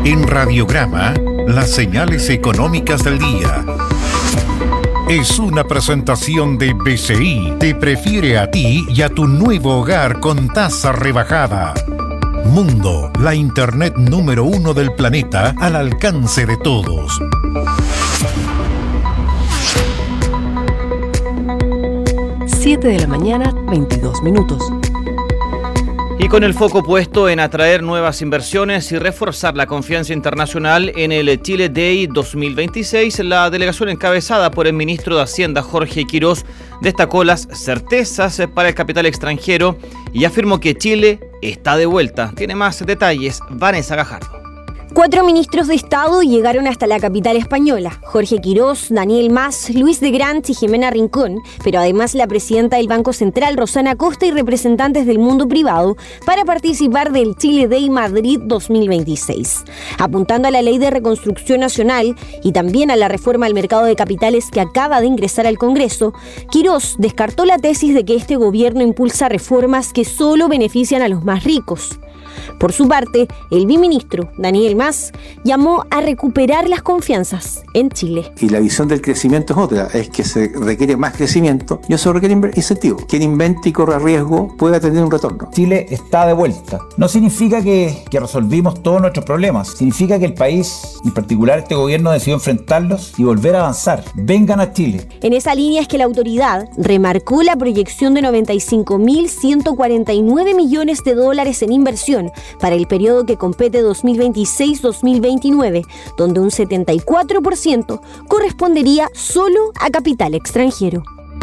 En Radiograma, las señales económicas del día. Es una presentación de BCI. Te prefiere a ti y a tu nuevo hogar con tasa rebajada. Mundo, la internet número 1 del planeta al alcance de todos. Siete de la mañana, 22 minutos. Y con el foco puesto en atraer nuevas inversiones y reforzar la confianza internacional en el Chile Day 2026, la delegación encabezada por el ministro de Hacienda, Jorge Quiroz, destacó las certezas para el capital extranjero y afirmó que Chile está de vuelta. Tiene más detalles Vanessa Gajardo. 4 ministros de Estado llegaron hasta la capital española: Jorge Quiroz, Daniel Mas, Luis de Grant y Jimena Rincón, pero además la presidenta del Banco Central, Rosana Costa, y representantes del mundo privado para participar del Chile Day Madrid 2026. Apuntando a la Ley de Reconstrucción Nacional y también a la reforma al mercado de capitales que acaba de ingresar al Congreso, Quiroz descartó la tesis de que este gobierno impulsa reformas que solo benefician a los más ricos. Por su parte, el biministro Daniel Mas llamó a recuperar las confianzas en Chile. Y la visión del crecimiento es otra, es que se requiere más crecimiento y eso requiere incentivos. Quien invente y corra riesgo puede tener un retorno. Chile está de vuelta. No significa que resolvimos todos nuestros problemas, significa que el país, en particular este gobierno, decidió enfrentarlos y volver a avanzar. Vengan a Chile. En esa línea es que la autoridad remarcó la proyección de 95.149 millones de dólares en inversión para el periodo que compete 2026-2029, donde un 74% correspondería solo a capital extranjero.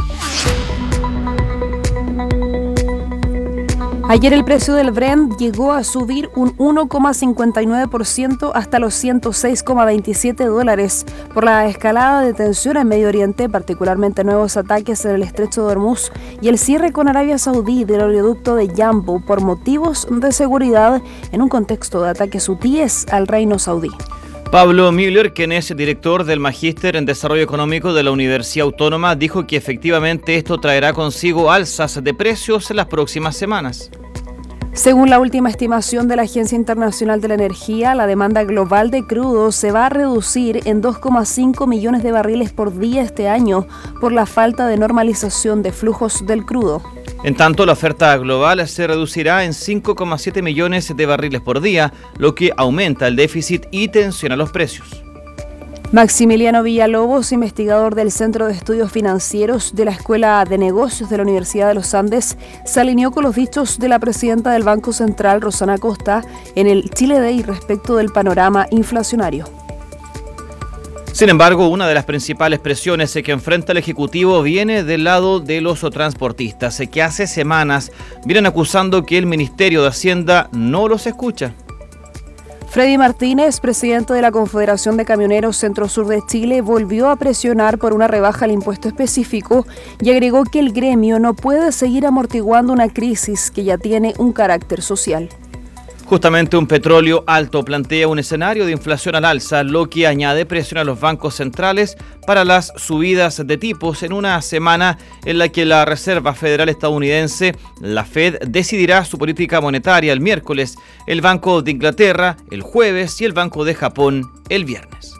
Ayer el precio del Brent llegó a subir un 1,59% hasta los $106,27 por la escalada de tensión en Medio Oriente, particularmente nuevos ataques en el Estrecho de Hormuz y el cierre con Arabia Saudí del oleoducto de Yanbu por motivos de seguridad en un contexto de ataques hutíes al reino saudí. Pablo Müller, quien es director del Magíster en Desarrollo Económico de la Universidad Autónoma, dijo que efectivamente esto traerá consigo alzas de precios en las próximas semanas. Según la última estimación de la Agencia Internacional de la Energía, la demanda global de crudo se va a reducir en 2,5 millones de barriles por día este año por la falta de normalización de flujos del crudo. En tanto, la oferta global se reducirá en 5,7 millones de barriles por día, lo que aumenta el déficit y tensiona los precios. Maximiliano Villalobos, investigador del Centro de Estudios Financieros de la Escuela de Negocios de la Universidad de los Andes, se alineó con los dichos de la presidenta del Banco Central, Rosana Costa, en el Chile Day respecto del panorama inflacionario. Sin embargo, una de las principales presiones que enfrenta el Ejecutivo viene del lado de los transportistas, que hace semanas vienen acusando que el Ministerio de Hacienda no los escucha. Freddy Martínez, presidente de la Confederación de Camioneros Centro-Sur de Chile, volvió a presionar por una rebaja al impuesto específico y agregó que el gremio no puede seguir amortiguando una crisis que ya tiene un carácter social. Justamente un petróleo alto plantea un escenario de inflación al alza, lo que añade presión a los bancos centrales para las subidas de tipos en una semana en la que la Reserva Federal estadounidense, la Fed, decidirá su política monetaria el miércoles, el Banco de Inglaterra el jueves y el Banco de Japón el viernes.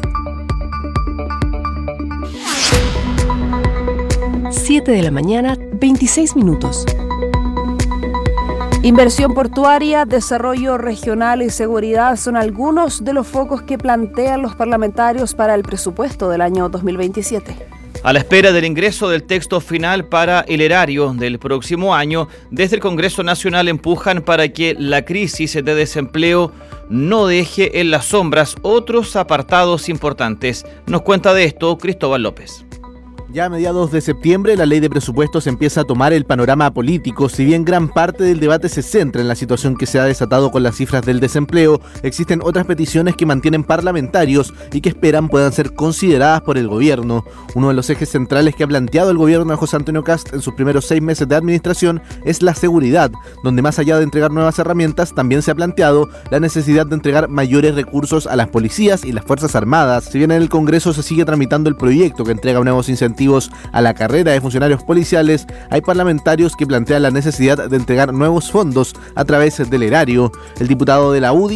7 de la mañana, 26 minutos. Inversión portuaria, desarrollo regional y seguridad son algunos de los focos que plantean los parlamentarios para el presupuesto del año 2027. A la espera del ingreso del texto final para el erario del próximo año, desde el Congreso Nacional empujan para que la crisis de desempleo no deje en las sombras otros apartados importantes. Nos cuenta de esto Cristóbal López. Ya a mediados de septiembre, la ley de presupuestos empieza a tomar el panorama político. Si bien gran parte del debate se centra en la situación que se ha desatado con las cifras del desempleo, existen otras peticiones que mantienen parlamentarios y que esperan puedan ser consideradas por el gobierno. Uno de los ejes centrales que ha planteado el gobierno de José Antonio Kast en sus primeros 6 meses de administración es la seguridad, donde más allá de entregar nuevas herramientas, también se ha planteado la necesidad de entregar mayores recursos a las policías y las Fuerzas Armadas. Si bien en el Congreso se sigue tramitando el proyecto que entrega nuevos incentivos a la carrera de funcionarios policiales, hay parlamentarios que plantean la necesidad de entregar nuevos fondos a través del erario. El diputado de la UDI,